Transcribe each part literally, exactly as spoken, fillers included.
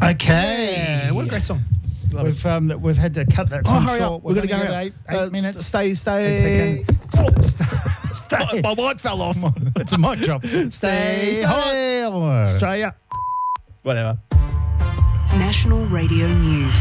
Okay. Yeah, what a great song. Love We've um, we've had to cut that Oh, song hurry short. up. We're going to go eight, eight uh, minutes. Stay, stay. Eight seconds. Stay. stay. My mic fell off. It's a mic drop. Stay, Stay hot. hot. Australia. Whatever. National Radio News.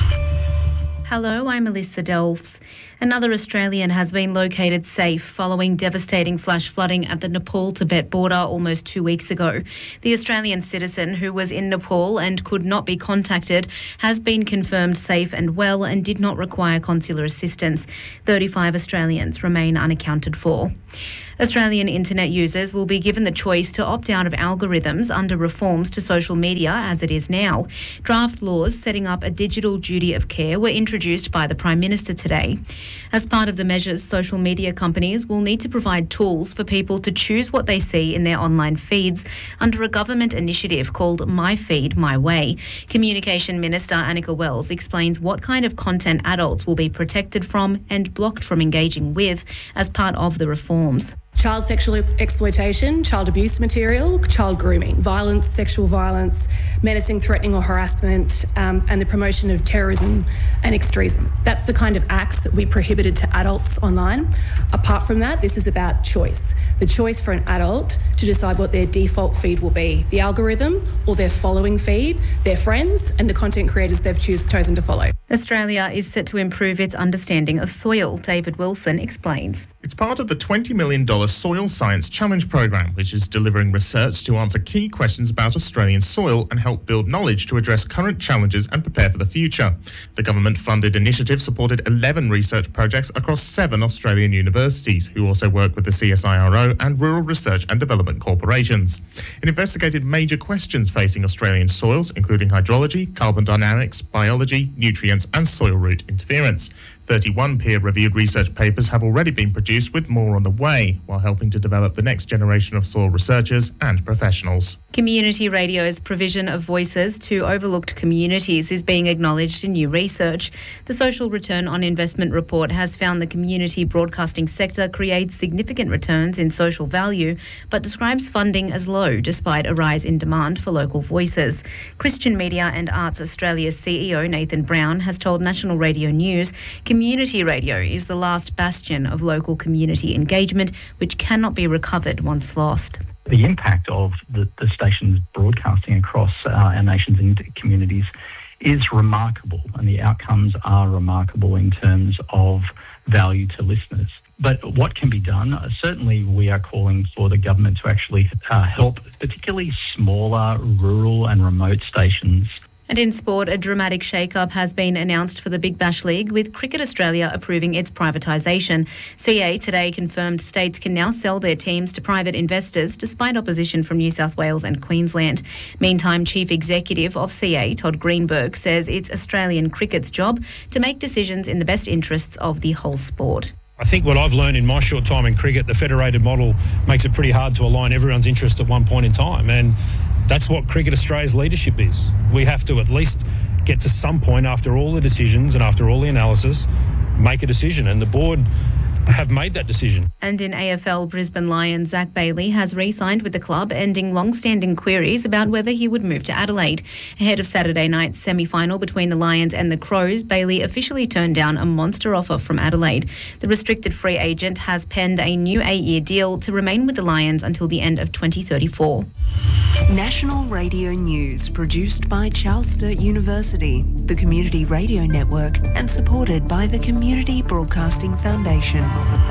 Hello, I'm Melissa Delves. Another Australian has been located safe following devastating flash flooding at the Nepal-Tibet border almost two weeks ago. The Australian citizen, who was in Nepal and could not be contacted, has been confirmed safe and well and did not require consular assistance. thirty-five Australians remain unaccounted for. Australian internet users will be given the choice to opt out of algorithms under reforms to social media as it is now. Draft laws setting up a digital duty of care were introduced by the Prime Minister today. As part of the measures, social media companies will need to provide tools for people to choose what they see in their online feeds under a government initiative called My Feed, My Way. Communication Minister Annika Wells explains what kind of content adults will be protected from and blocked from engaging with as part of the reforms. Child sexual exploitation, child abuse material, child grooming, violence, sexual violence, menacing, threatening or harassment, um, and the promotion of terrorism and extremism. That's the kind of acts that we prohibited to adults online. Apart from that, this is about choice. The choice for an adult to decide what their default feed will be, the algorithm or their following feed, their friends and the content creators they've choose, chosen to follow. Australia is set to improve its understanding of soil. David Wilson explains. It's part of the twenty million dollars Soil Science Challenge programme, which is delivering research to answer key questions about Australian soil and help build knowledge to address current challenges and prepare for the future. The government-funded initiative supported eleven research projects across seven Australian universities, who also work with the C S I R O and rural research and development corporations. It investigated major questions facing Australian soils, including hydrology, carbon dynamics, biology, nutrients and soil root interference. thirty-one peer-reviewed research papers have already been produced, with more on the way, while helping to develop the next generation of soil researchers and professionals. Community radio's provision of voices to overlooked communities is being acknowledged in new research. The Social Return on Investment report has found the community broadcasting sector creates significant returns in social value, but describes funding as low despite a rise in demand for local voices. Christian Media and Arts Australia's C E O Nathan Brown has told National Radio News community radio is the last bastion of local community engagement, which cannot be recovered once lost. The impact of the, the stations broadcasting across uh, our nations and communities is remarkable, and the outcomes are remarkable in terms of value to listeners. But what can be done? Uh, certainly we are calling for the government to actually uh, help particularly smaller, rural and remote stations. And in sport, a dramatic shake-up has been announced for the Big Bash League, with Cricket Australia approving its privatisation. C A today confirmed states can now sell their teams to private investors despite opposition from New South Wales and Queensland. Meantime, Chief Executive of C A, Todd Greenberg, says it's Australian cricket's job to make decisions in the best interests of the whole sport. I think what I've learned in my short time in cricket, the federated model makes it pretty hard to align everyone's interest at one point in time. And that's what Cricket Australia's leadership is. We have to at least get to some point after all the decisions and after all the analysis, make a decision. And the board have made that decision. And in A F L, Brisbane Lions Zach Bailey has re-signed with the club, ending long-standing queries about whether he would move to Adelaide. Ahead of Saturday night's semi-final between the Lions and the Crows, Bailey officially turned down a monster offer from Adelaide. The restricted free agent has penned a new eight-year deal to remain with the Lions until the end of twenty thirty-four. National Radio News, produced by Charles Sturt University, the Community Radio Network, and supported by the Community Broadcasting Foundation.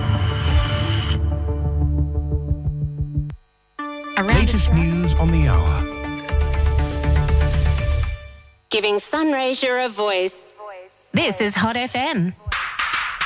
Latest news on the hour. Giving Sunraysia a voice. This is Hot F M.